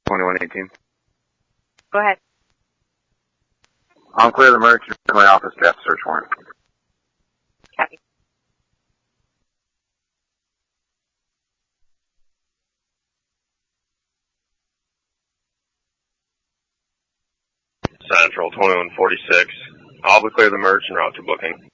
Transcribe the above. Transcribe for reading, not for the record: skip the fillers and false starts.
2118. Go ahead. I'll clear the merchant to my office desk search warrant. Copy. Central 2146. I'll clear the merge and route to booking.